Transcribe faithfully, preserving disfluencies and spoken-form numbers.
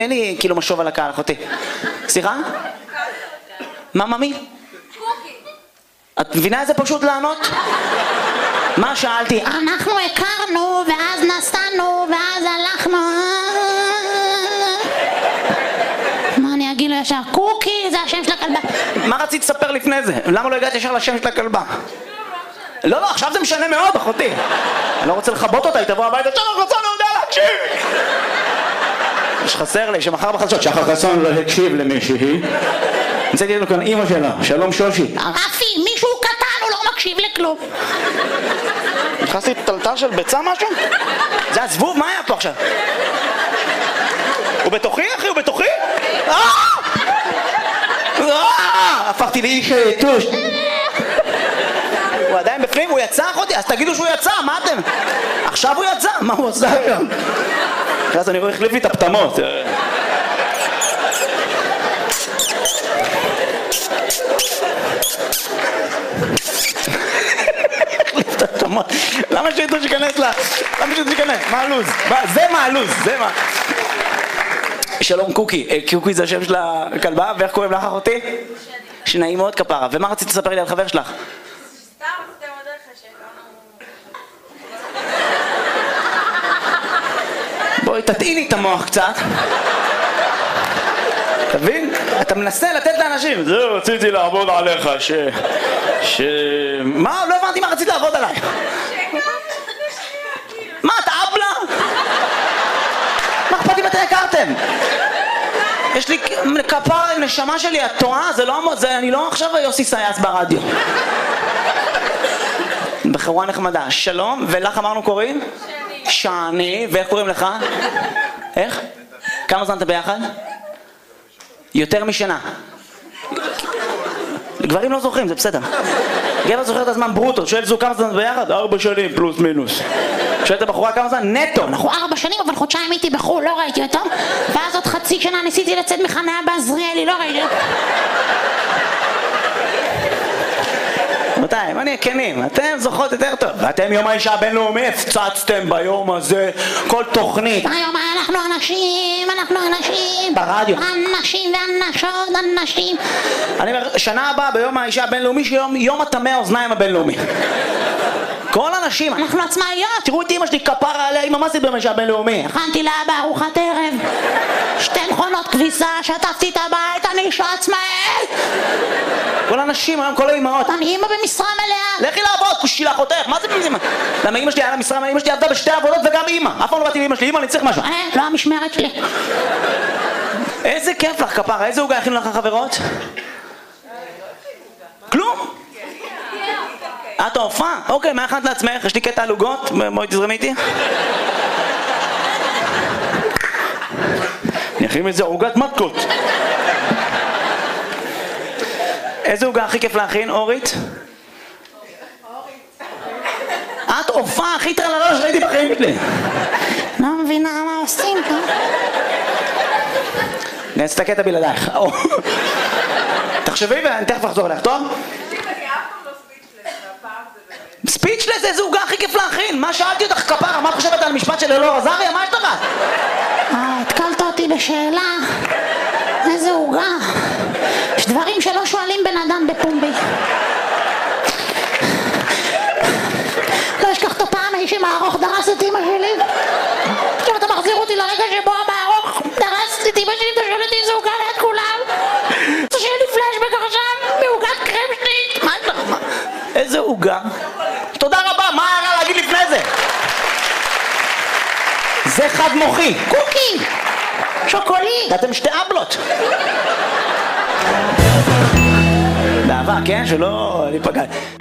אין לי כאילו משוב על הקהל, אחותי. סליחה? מה, ממי? את מבינה איזה פשוט לענות? מה שאלתי? אנחנו הכרנו, ואז נסענו, ואז הלכנו. מה אני אגיד לו ישר? קוקי, זה השם של הכלבה. מה רצית לספר לפני זה? למה לא הגעת ישר לשם של הכלבה? לא, לא, עכשיו זה משנה מאוד, אחותי. אני לא רוצה לחבות אותה, היא תבוא הביתה, שחר חסון לא יודע להקשיב! יש חסר לי, שמחר בחדשות, שחר חסון לא הקשיב למישהי. נצאתי לנו כאן אימא שלה, שלום שושי. רפי, מישהו קטן, הוא לא מקשיב לכלום. נכנסתי טלטל של ביצה משהו? זה הזבוב? מה היה פה עכשיו? הוא בתוכי, אחי? הוא בתוכי? הפכתי לאיש טוש. הוא עדיין בפנים? הוא יצא, אחותי? אז תגידו שהוא יצא, מה אתם? עכשיו הוא יצא? מה הוא עושה שם? אז אני רואה החליף לי את הפתמות. למה שידעו שכנס לה? למה שידעו שכנס? מה הלוז? זה מה הלוז? זה מה? שלום קוקי. קוקי זה השם של הכלבה, ואיך קוראים לך אחותי? שנעים מאוד כפרה. ומה רצית לספר לי על חבר שלך? סתם, אתם עוד איך שהכרנו. בואי תטעיני את המוח קצת. תבין? אתה מנסה לתת לאנשים. זה רציתי לעבוד עליך, ש... ש... מה? לא הבנתי מה רצית לעבוד עליי. מה, אתה אבלה? מה אכפת אם אתם הכרתם? יש לי כפר נשמה שלי, את טועה? זה לא... זה... אני לא עכשיו יוסי סייס ברדיו. בחורה נחמדה. שלום, ולך אמרנו קוראים? שני. שני, ואיך קוראים לך? איך? כמה זמן אתה ביחד? יותר משנה. גברים לא זוכרים, זה בסדר. גבר זוכר את הזמן ברוטו, שואל זו כמה זמן ביחד? ארבע שנים פלוס מינוס. שואל את הבחורה כמה זמן? נטו. אנחנו ארבע שנים, אבל חודשיים הייתי בחו"ל, לא ראיתי אותו. ואז עוד חצי שנה ניסיתי לצאת מחניה בעזריאלי, לא ראיתי אותו. רבותיי, בוא נהיה כנים, אתם זוכרות יותר טוב. ואתם יום האישה הבינלאומי הפצצתם ביום הזה כל תוכנית. היום אנחנו אנשים, אנחנו אנשים. ברדיו. אנשים ואנשות, אנשים. אני אומר, שנה הבאה ביום האישה הבינלאומי, שיום יום הטמא האוזניים הבינלאומי. כל אנשים, אנחנו עצמאיות. תראו את אמא שלי כפרה עליה, אמא מה זה ביום האישה הבינלאומי? הכנתי לה בארוחת ערב. שתי מכונות כביסה, שטפתי את הבית, אני אישה עצמאית. כל האנשים היום, כל האמהות. אני אמא במשרה מלאה. לכי לעבוד, כושי לאחותך, מה זה במשרה? למה אמא שלי היה לה משרה מלאה, אמא שלי עבדה בשתי עבודות וגם אמא. אף פעם לא באתי לאמא שלי, אמא אני צריך משהו. אה, לא המשמרת שלי. איזה כיף לך כפרה, איזה עוגה הכינו לך חברות? כלום? את ההופעה? אוקיי, מה הכנת לעצמך? יש לי קטע על עוגות, בואי תזרמי איתי. אני אכין מזה עוגת מתקות. איזה עוגה הכי כיף להכין, אורית? את הופעה הכי טרללה שראיתי בחיים שלי. לא מבינה מה עושים פה. נעשה את הקטע בלעדייך. תחשבי ואני תכף אחזור אליך, טוב? ספיצ'לס, איזה עוגה הכי כיף להכין? מה שאלתי אותך כפרה? מה את חושבת על משפט של אלאור עזריה? מה יש לך? אה, התקלת אותי בשאלה. איזה עוגה. יש דברים שלא שואלים בן אדם בפומבי. לא אשכח את הפעם האיש עם הארוך דרס את אמא שלי. עכשיו אתה מחזיר אותי לרגע שבו המארוך דרס את אמא שלי ואתה שואל אותי איזה עוגה ליד כולם. אתה שואל לי פלשבק עכשיו בעוגת קרם שנית. מה יש לך? איזה עוגה? תודה רבה, מה היה להגיד לפני זה? זה חד מוחי. קוקי! שוקולי! אתם שתי אבלות. באהבה, כן? שלא ניפגע.